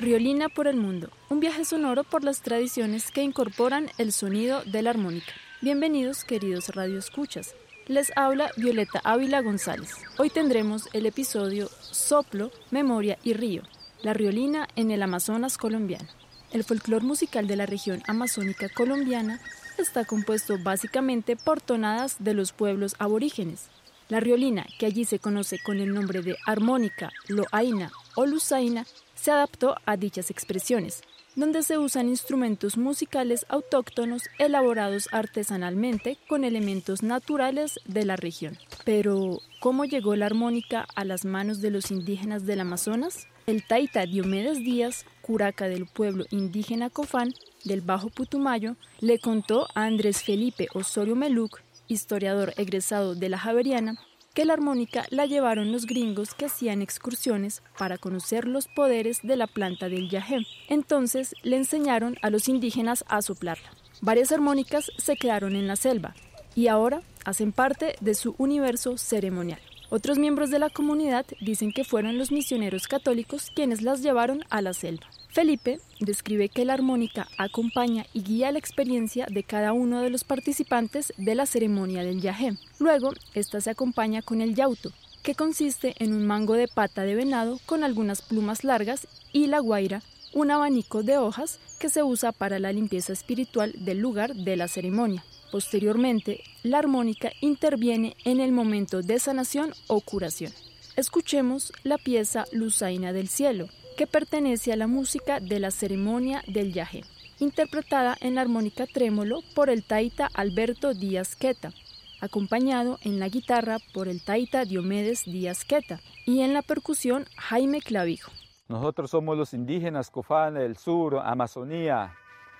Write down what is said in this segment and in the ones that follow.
Riolina por el mundo, un viaje sonoro por las tradiciones que incorporan el sonido de la armónica. Bienvenidos, queridos radioescuchas. Les habla Violeta Ávila González. Hoy tendremos el episodio Soplo, Memoria y Río, la riolina en el Amazonas colombiano. El folclore musical de la región amazónica colombiana está compuesto básicamente por tonadas de los pueblos aborígenes. La riolina, que allí se conoce con el nombre de armónica, loaina o lusaina, se adaptó a dichas expresiones, donde se usan instrumentos musicales autóctonos elaborados artesanalmente con elementos naturales de la región. Pero, ¿cómo llegó la armónica a las manos de los indígenas del Amazonas? El taita Diomedes Díaz, curaca del pueblo indígena Cofán del Bajo Putumayo, le contó a Andrés Felipe Osorio Meluc, historiador egresado de la Javeriana, que la armónica la llevaron los gringos que hacían excursiones para conocer los poderes de la planta del yagé. Entonces le enseñaron a los indígenas a soplarla. Varias armónicas se quedaron en la selva y ahora hacen parte de su universo ceremonial. Otros miembros de la comunidad dicen que fueron los misioneros católicos quienes las llevaron a la selva. Felipe describe que la armónica acompaña y guía la experiencia de cada uno de los participantes de la ceremonia del yagé. Luego, esta se acompaña con el yauto, que consiste en un mango de pata de venado con algunas plumas largas, y la guaira, un abanico de hojas que se usa para la limpieza espiritual del lugar de la ceremonia. Posteriormente, la armónica interviene en el momento de sanación o curación. Escuchemos la pieza Lusaina del Cielo, que pertenece a la música de la ceremonia del yagé, interpretada en la armónica trémolo por el taita Alberto Díaz Queta, acompañado en la guitarra por el taita Diomedes Díaz Queta y en la percusión Jaime Clavijo. Nosotros somos los indígenas Cofán del sur, Amazonía,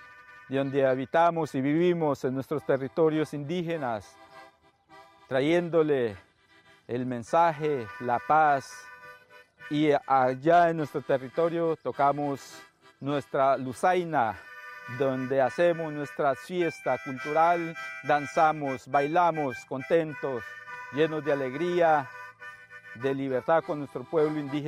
donde habitamos y vivimos en nuestros territorios indígenas, trayéndole el mensaje, la paz. Y allá en nuestro territorio tocamos nuestra lusaina, donde hacemos nuestra fiesta cultural, danzamos, bailamos contentos, llenos de alegría, de libertad con nuestro pueblo indígena.